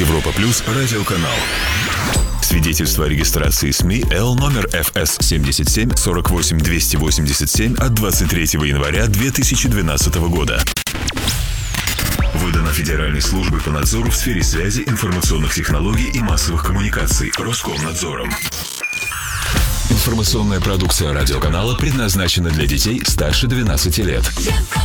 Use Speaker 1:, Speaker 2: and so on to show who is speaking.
Speaker 1: Европа Плюс радиоканал. Свидетельство о регистрации СМИ Л номер ФС 77 48 287 от 23 января 2012 года. Выдано Федеральной службой по надзору в сфере связи, информационных технологий и массовых коммуникаций Роскомнадзором. Информационная продукция радиоканала предназначена для детей старше 12 лет.